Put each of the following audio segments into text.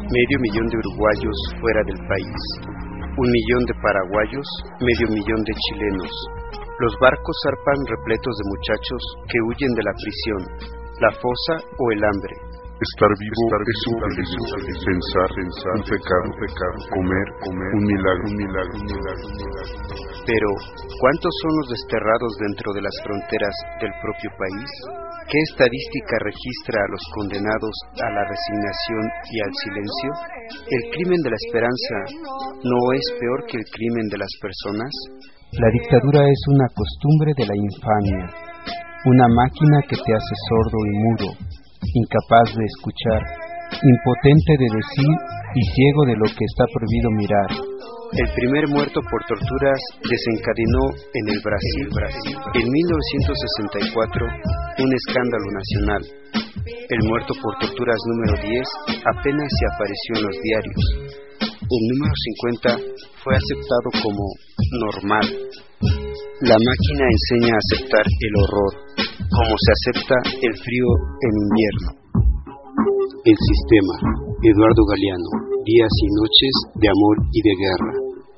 medio millón de uruguayos fuera del país, 1 millón de paraguayos, medio millón de chilenos. Los barcos zarpan repletos de muchachos que huyen de la prisión, la fosa o el hambre. Estar vivo es un privilegio, pensar, un pecado, comer, un milagro. Pero, ¿cuántos son los desterrados dentro de las fronteras del propio país? ¿Qué estadística registra a los condenados a la resignación y al silencio? ¿El crimen de la esperanza no es peor que el crimen de las personas? La dictadura es una costumbre de la infamia, una máquina que te hace sordo y mudo, incapaz de escuchar, impotente de decir y ciego de lo que está prohibido mirar. El primer muerto por torturas desencadenó en el Brasil, en 1964, un escándalo nacional. El muerto por torturas número 10 apenas se apareció en los diarios. El número 50 fue aceptado como normal. La máquina enseña a aceptar el horror, como se acepta el frío en invierno. El sistema, Eduardo Galeano, días y noches de amor y de guerra.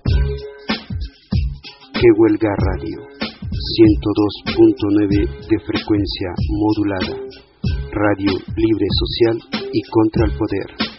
Que huelga radio, 102.9 de frecuencia modulada, radio libre social y contra el poder.